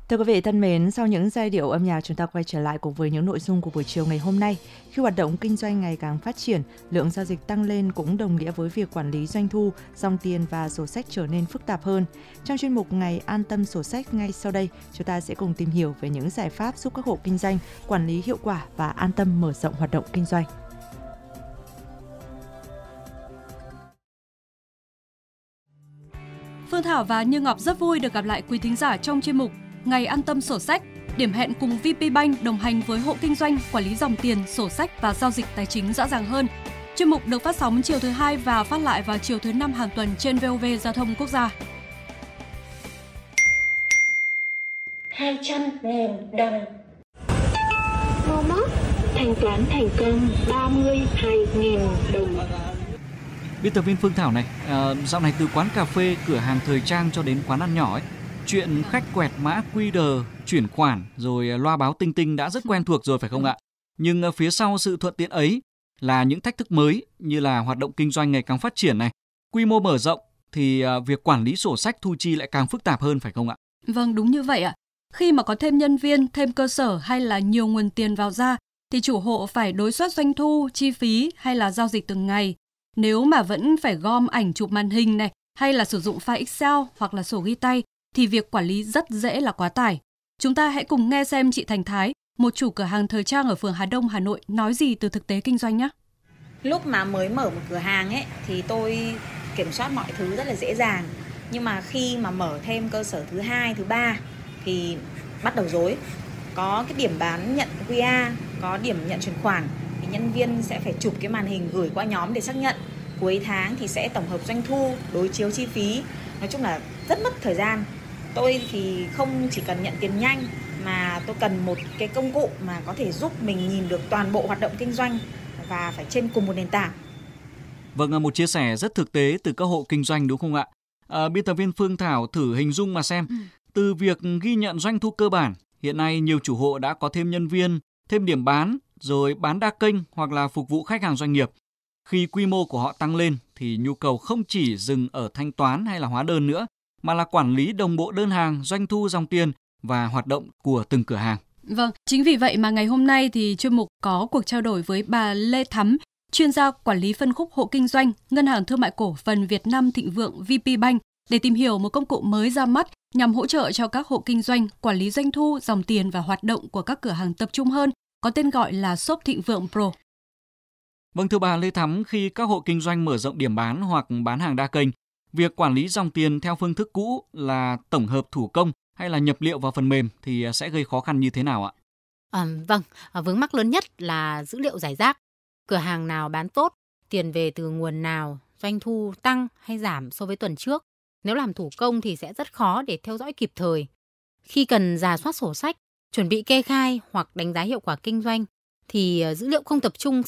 Thưa quý vị thân mến, sau những giai điệu âm nhạc, chúng ta quay trở lại cùng với những nội dung của buổi chiều ngày hôm nay. Khi hoạt động kinh doanh ngày càng phát triển, lượng giao dịch tăng lên cũng đồng nghĩa với việc quản lý doanh thu, dòng tiền và sổ sách trở nên phức tạp hơn. Trong chuyên mục Ngày An Tâm Sổ Sách ngay sau đây, chúng ta sẽ cùng tìm hiểu về những giải pháp giúp các hộ kinh doanh quản lý hiệu quả và an tâm mở rộng hoạt động kinh doanh. Phương Thảo và Như Ngọc rất vui được gặp lại quý thính giả trong chuyên mục Ngày An Tâm Sổ Sách, điểm hẹn cùng VPBank đồng hành với hộ kinh doanh, quản lý dòng tiền, sổ sách và giao dịch tài chính rõ ràng hơn. Chuyên mục được phát sóng chiều thứ 2 và phát lại vào chiều thứ 5 hàng tuần trên VOV Giao thông Quốc gia. 200.000 đồng. Momo thanh toán thành công 32.000 đồng. Biên tập viên Phương Thảo này, dạo này từ quán cà phê, cửa hàng thời trang cho đến quán ăn nhỏ ấy, chuyện khách quẹt mã QR, chuyển khoản rồi loa báo tinh tinh đã rất quen thuộc rồi phải không ạ? Nhưng phía sau sự thuận tiện ấy là những thách thức mới như là hoạt động kinh doanh ngày càng phát triển này, quy mô mở rộng thì việc quản lý sổ sách thu chi lại càng phức tạp hơn phải không ạ? Vâng, đúng như vậy ạ. Khi mà có thêm nhân viên, thêm cơ sở hay là nhiều nguồn tiền vào ra thì chủ hộ phải đối soát doanh thu, chi phí hay là giao dịch từng ngày. Nếu mà vẫn phải gom ảnh chụp màn hình này hay là sử dụng file Excel hoặc là sổ ghi tay thì việc quản lý rất dễ là quá tải. Chúng ta hãy cùng nghe xem chị Thành Thái, một chủ cửa hàng thời trang ở phường Hà Đông, Hà Nội nói gì từ thực tế kinh doanh nhé. Lúc mà mới mở một cửa hàng ấy thì tôi kiểm soát mọi thứ rất là dễ dàng. Nhưng mà khi mà mở thêm cơ sở thứ 2, thứ 3 thì bắt đầu rối. Có cái điểm bán nhận QR, có điểm nhận chuyển khoản thì nhân viên sẽ phải chụp cái màn hình gửi qua nhóm để xác nhận. Cuối tháng thì sẽ tổng hợp doanh thu, đối chiếu chi phí. Nói chung là rất mất thời gian. Tôi thì không chỉ cần nhận tiền nhanh mà tôi cần một cái công cụ mà có thể giúp mình nhìn được toàn bộ hoạt động kinh doanh và phải trên cùng một nền tảng. Vâng, một chia sẻ rất thực tế từ các hộ kinh doanh đúng không ạ? Biên tập viên Phương Thảo thử hình dung mà xem. Từ việc ghi nhận doanh thu cơ bản, hiện nay nhiều chủ hộ đã có thêm nhân viên, thêm điểm bán, rồi bán đa kênh hoặc là phục vụ khách hàng doanh nghiệp. Khi quy mô của họ tăng lên thì nhu cầu không chỉ dừng ở thanh toán hay là hóa đơn nữa, mà là quản lý đồng bộ đơn hàng, doanh thu, dòng tiền và hoạt động của từng cửa hàng. Vâng, chính vì vậy mà ngày hôm nay thì chuyên mục có cuộc trao đổi với bà Lê Thắm, chuyên gia quản lý phân khúc hộ kinh doanh, Ngân hàng Thương mại Cổ phần Việt Nam Thịnh Vượng VPBank để tìm hiểu một công cụ mới ra mắt nhằm hỗ trợ cho các hộ kinh doanh quản lý doanh thu, dòng tiền và hoạt động của các cửa hàng tập trung hơn, có tên gọi là Shop Thịnh Vượng Pro. Vâng, thưa bà Lê Thắm, khi các hộ kinh doanh mở rộng điểm bán hoặc bán hàng đa kênh, việc quản lý dòng tiền theo phương thức cũ là tổng hợp thủ công hay là nhập liệu vào phần mềm thì sẽ gây khó khăn như thế nào ạ? Vâng, vướng mắc lớn nhất là dữ liệu rải rác. Cửa hàng nào bán tốt, tiền về từ nguồn nào, doanh thu tăng hay giảm so với tuần trước. Nếu làm thủ công thì sẽ rất khó để theo dõi kịp thời. Khi cần rà soát sổ sách, chuẩn bị kê khai hoặc đánh giá hiệu quả kinh doanh thì dữ liệu không tập trung